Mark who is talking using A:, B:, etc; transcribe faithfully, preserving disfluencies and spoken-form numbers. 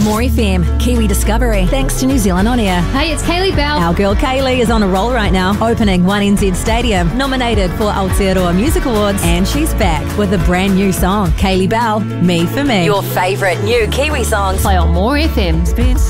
A: More F M, Kiwi Discovery, thanks to New Zealand On Air.
B: Hey, it's Kaylee Bell.
A: Our girl Kaylee is on a roll right now, opening one N Z Stadium, nominated for Aotearoa Music Awards, and she's back with a brand new song, Kaylee Bell, Me For Me. Your favourite new Kiwi songs.
B: Play on More F M.